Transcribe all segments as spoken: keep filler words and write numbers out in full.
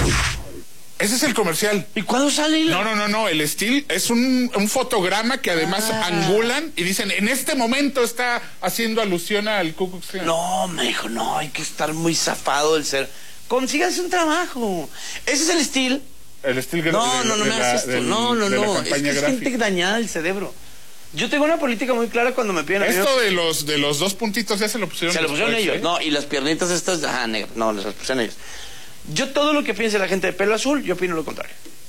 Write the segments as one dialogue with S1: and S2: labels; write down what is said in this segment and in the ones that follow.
S1: Ese es el comercial.
S2: ¿Y cuándo sale?
S1: No, no, no, no. El Steel es un, un fotograma que además ah. angulan y dicen, en este momento está haciendo alusión al Ku Klux Klan.
S2: No, me dijo, no, hay que estar muy zafado del ser. Consíganse un trabajo. Ese es el Steel.
S1: El Steel.
S2: No, de, no, no de me hagas esto. Del, no, no, no. Es que es gente dañada del cerebro. Yo tengo una política muy clara cuando me piden...
S1: Esto amigos, de los de los dos puntitos ya se lo pusieron.
S2: Se lo pusieron ellos, ¿eh? No, y las piernitas estas, ajá, negras. No, las pusieron ellos. Yo todo lo que piense la gente de pelo azul, yo opino lo contrario.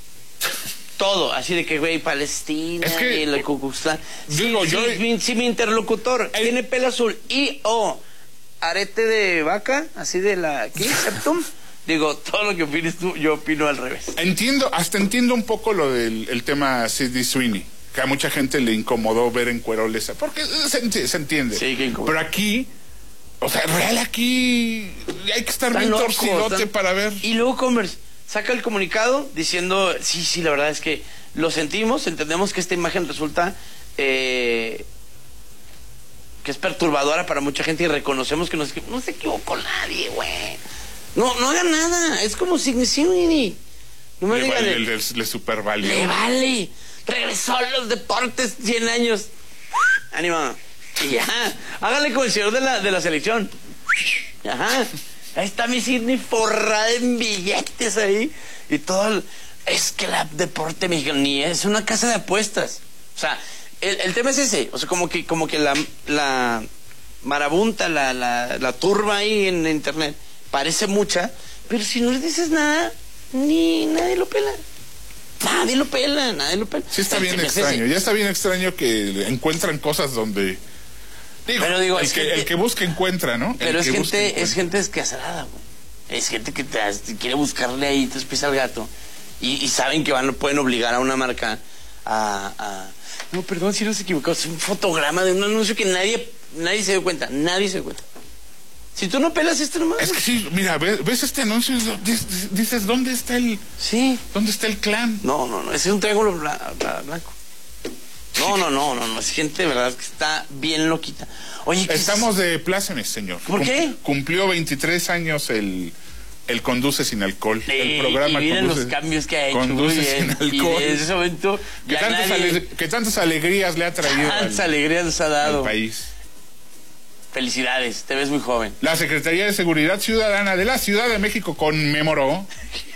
S2: Todo, así de que, güey, Palestina, es que, y el Ku Klux Klan. Digo, si, yo... Si, mi, si mi interlocutor el... tiene pelo azul y o arete de vaca, así de la... ¿Qué? Septum. Digo, todo lo que opines tú, yo opino al revés.
S1: Entiendo, hasta entiendo un poco lo del el tema Sydney Sweeney, que a mucha gente le incomodó ver en cueroles, porque se, se entiende.
S2: Sí, que incómodo.
S1: Pero aquí... O sea, real aquí hay que estar bien loco, torcidote tan... para ver.
S2: Y luego Converse saca el comunicado diciendo, sí, sí, la verdad es que lo sentimos, entendemos que esta imagen resulta eh, que es perturbadora para mucha gente y reconocemos que no, no se equivocó nadie, güey. No, no hagan nada, es como Sydney Sweeney. No me
S1: le
S2: digan.
S1: Vale, le, le super valió.
S2: Le vale. Regresó a los deportes cien años. Ánimo. Y ya, hágale como el señor de la, de la selección. Ajá. Ahí está mi Sydney forrada en billetes ahí. Y todo el... Es que la deporte mexicano ni es una casa de apuestas. O sea, el, el tema es ese. O sea, como que, como que la, la marabunta, la, la, la turba ahí en internet parece mucha, pero si no le dices nada, ni nadie lo pela. Nadie lo pela, nadie lo pela.
S1: Sí está bien extraño. Ya está bien extraño que encuentran cosas donde... Digo, pero digo, el, que, gente, el que busca encuentra, ¿no?
S2: Pero
S1: el
S2: es, gente, es gente descasarada, güey. Es gente que te, te quiere buscarle ahí tres pies al gato. Y, y saben que van, pueden obligar a una marca a, a... No, perdón si no se equivocó. Es un fotograma de un anuncio que nadie nadie se dio cuenta. Nadie se dio cuenta. Si tú no pelas este nomás...
S1: Es que sí, mira, ves, ves este anuncio y dices, ¿dónde está el...
S2: Sí.
S1: ¿Dónde está el clan?
S2: No, no, no. Ese es un triángulo blanco. No, no, no, no, no, es gente de verdad que está bien loquita. Oye,
S1: estamos es? de plácemes, señor.
S2: ¿Por qué?
S1: Cumplió veintitrés años el, el Conduce Sin Alcohol.
S2: Sí,
S1: el programa
S2: y miren
S1: Conduce,
S2: los cambios que ha hecho.
S1: Conduce Sin Alcohol.
S2: Y en ese momento
S1: que, tantas
S2: nadie,
S1: ale, que tantas alegrías le ha traído
S2: tantas
S1: al,
S2: alegrías nos ha dado
S1: al país.
S2: Felicidades, te ves muy joven.
S1: La Secretaría de Seguridad Ciudadana de la Ciudad de México conmemoró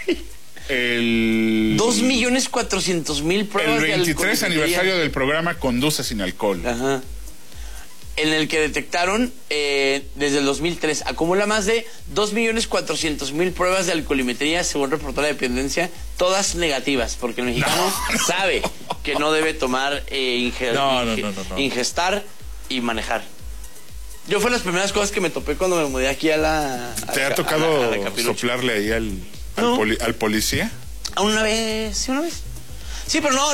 S1: el...
S2: Dos millones cuatrocientos mil pruebas
S1: el veintitrés aniversario del programa Conduce Sin Alcohol.
S2: Ajá. En el que detectaron eh, desde el dos mil tres acumula más de dos millones cuatrocientos mil pruebas de alcoholimetría, según reportó la dependencia, todas negativas, porque el mexicano no, no, sabe que no debe tomar, eh, inge
S1: no,
S2: inge
S1: no, no, no, no.
S2: ingestar y manejar. Yo fue las primeras cosas que me topé cuando me mudé aquí a la... A
S1: ¿Te
S2: la,
S1: ha tocado
S2: a la, a la
S1: soplarle ahí al, al,
S2: no.
S1: poli, al policía?
S2: Una vez, sí, una vez. Sí, pero no...